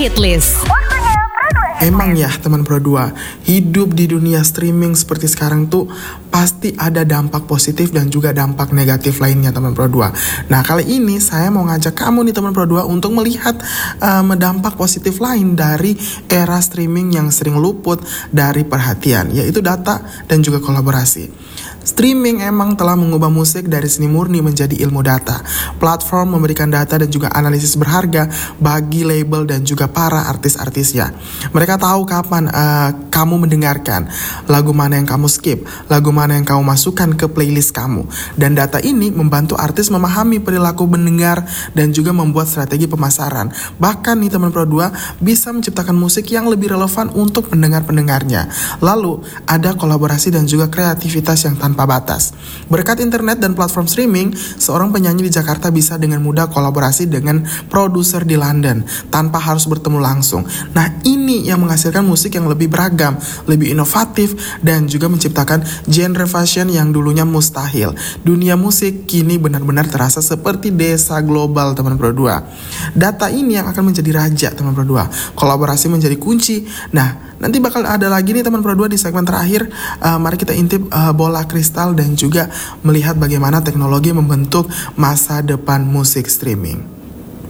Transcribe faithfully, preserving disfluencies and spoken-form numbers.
Hitlist. Emang ya teman Pro dua, hidup di dunia streaming seperti sekarang tuh pasti ada dampak positif dan juga dampak negatif lainnya teman Pro dua. Nah kali ini saya mau ngajak kamu nih teman Pro dua untuk melihat um, dampak positif lain dari era streaming yang sering luput dari perhatian, yaitu data dan juga kolaborasi. Streaming emang telah mengubah musik dari seni murni menjadi ilmu data. Platform memberikan data dan juga analisis berharga bagi label dan juga para artis-artisnya. Mereka tahu kapan uh, kamu mendengarkan, lagu mana yang kamu skip, lagu mana yang kamu masukkan ke playlist kamu. Dan data ini membantu artis memahami perilaku pendengar dan juga membuat strategi pemasaran. Bahkan nih teman Pro dua bisa menciptakan musik yang lebih relevan untuk pendengar-pendengarnya. Lalu ada kolaborasi dan juga kreativitas yang tanpa batas. Berkat internet dan platform streaming, seorang penyanyi di Jakarta bisa dengan mudah kolaborasi dengan produser di London tanpa harus bertemu langsung. Nah, ini yang menghasilkan musik yang lebih beragam, lebih inovatif, dan juga menciptakan genre fashion yang dulunya mustahil. Dunia musik kini benar-benar terasa seperti desa global teman Pro dua. Data ini yang akan menjadi raja teman Pro dua. Kolaborasi menjadi kunci. Nah, nanti bakal ada lagi nih teman Pro dua di segmen terakhir. Uh, mari kita intip uh, bola kristal dan juga melihat bagaimana teknologi membentuk masa depan musik streaming.